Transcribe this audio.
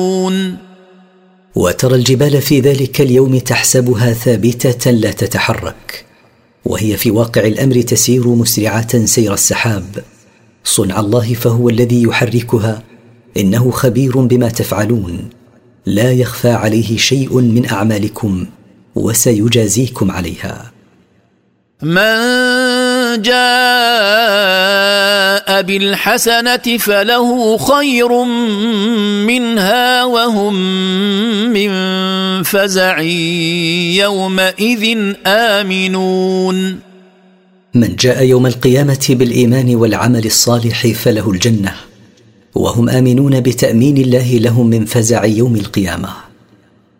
وترى الجبال في ذلك اليوم تحسبها ثابتة لا تتحرك، وهي في واقع الأمر تسير مسرعة سير السحاب. صنع الله فهو الذي يحركها، إنه خبير بما تفعلون، لا يخفى عليه شيء من أعمالكم، وسيجازيكم عليها. من جاء بالحسنة فله خير منها وهم من فزع يومئذ آمنون. من جاء يوم القيامة بالإيمان والعمل الصالح فله الجنة، وهم آمنون بتأمين الله لهم من فزع يوم القيامة.